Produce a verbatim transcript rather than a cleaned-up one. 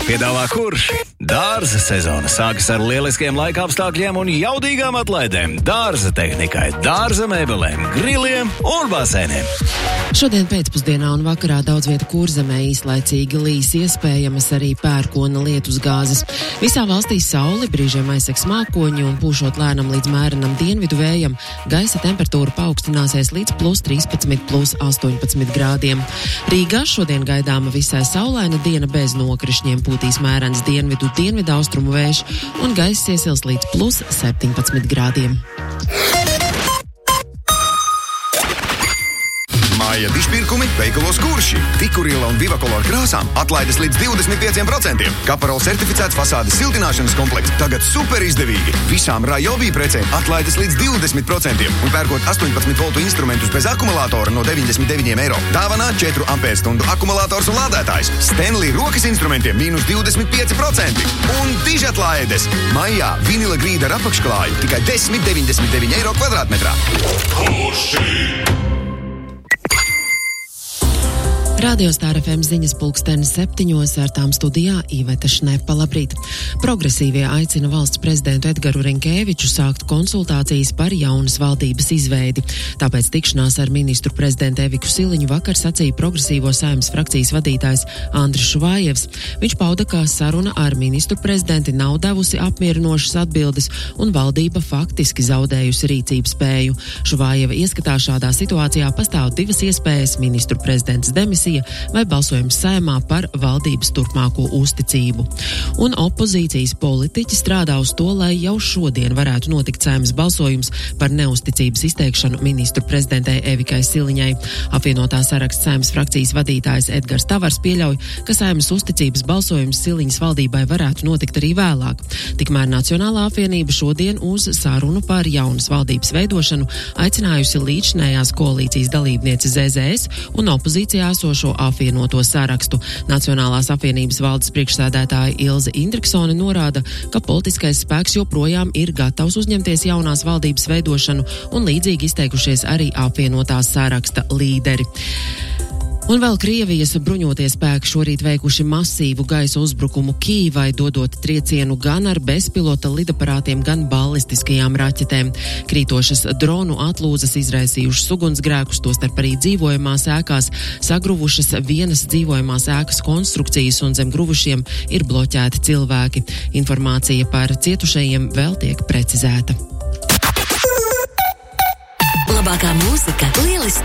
piedāvā Kurš. Dārza sezona sākas ar lieliskiem laika apstākļiem un jaudīgām atlaidēm dārza tehnikai, dārza mēbelēm, griliem un basēniem. Šodien pēcpusdienā un vakarā daudz vietu Kurzemē īslaicīgi līs, iespējamas arī pērkona lietus gāzes. Visā valstī sauli, brīžiem aizsegs mākoņi un pūšot lēnam līdz mērenam dienvidu vējam, gaisa temperatūra paaugstināsies līdz plus trīspadsmit, plus astoņpadsmit grādiem. Rīgā šodien gaidāma visai saulaina diena bez nokrišņiem, pūtīs mērens dienvidu dienvidu austrumu vējš un gaiss iesils līdz plus septiņpadsmit grādiem. Māja dišpirkumi veikalos Kurši. Tikurila un Vivakolor krāsām atlaides līdz divdesmit pieciem procentiem. Kaparol certificēts fasādes siltināšanas komplekts tagad super izdevīgi. Visām Rajovī precēm atlaides līdz divdesmit procentiem un pērkot astoņpadsmit voltu instrumentus bez akumulātora no deviņdesmit deviņi eiro. Dāvanā četru ampērstundu akumulators un lādētājs. Stanley rokas instrumentiem mīnus divdesmit pieci procenti. Un dižatlaides. Maijā vinila grīda ar apakšklāju tikai desmit deviņdesmit deviņi eiro kvadrātmetrā. Kurši! Radio Star F M ziņas pulksteni septiņos, ar tām studijā Iveta Šnepa. Labrīt. Progresīvie aicina valsts prezidentu Edgaru Rinkēviču sākt konsultācijas par jaunas valdības izveidi. Tāpēc tikšanās ar ministru prezidentu Eviku Siliņu vakar sacīja progresīvo Saeimas frakcijas vadītājs Andris Šuvājevs. Viņš pauda, ka saruna ar ministru prezidenti nav devusi apmierinošas atbildes un valdība faktiski zaudējusi rīcības spēju. Šuvājeva ieskatā šādā situācijā pastāv divas iespējas: ministru prezidents demisija vai balsojums Saeimā par valdības turpmāko uzticību. Un opozīcijas politiķi strādā uz to, lai jau šodien varētu notikt Saeimas balsojums par neusticības izteikšanu ministru prezidentei Evikai Siliņai. Apvienotā saraksta Saeimas frakcijas vadītājs Edgars Tavars pieļauj, ka Saeimas uzticības balsojums Siliņas valdībai varētu notikt arī vēlāk. Tikmēr Nacionālā apvienība šodien uz sarunu par jaunas valdības veidošanu aicinājusi līdzinējās koalīcijas dalībnieci Z Z S un opozīcijā esošo apvienoto sarakstu. Nacionālās apvienības valdes priekšsēdētāja Ilze Indriksone norāda, ka politiskais spēks joprojām ir gatavs uzņemties jaunās valdības veidošanu un līdzīgi izteikušies arī apvienotā saraksta līderi. Un vēl Krievijas bruņotie spēki šorīt veikuši masīvu gaisa uzbrukumu Kīvai, dodot triecienu gan ar bezpilota lidaparātiem, gan ballistiskajām raķetēm. Krītošas dronu atlūzas izraisījušas ugunsgrēkus, tostarp arī dzīvojamās ēkās, sagruvušas vienas dzīvojamās ēkas konstrukcijas un zem gruvušiem ir bloķēti cilvēki. Informācija par cietušajiem vēl tiek precizēta. Labākā mūzika, lieliskā